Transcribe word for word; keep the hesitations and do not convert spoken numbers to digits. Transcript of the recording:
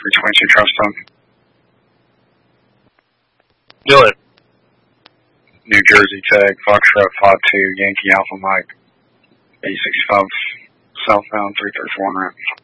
three twenty-two Trustone. Do it. New Jersey tag, Foxtrot five two, Yankee Alpha Mike, eight sixty-five southbound three thirty-four ramp.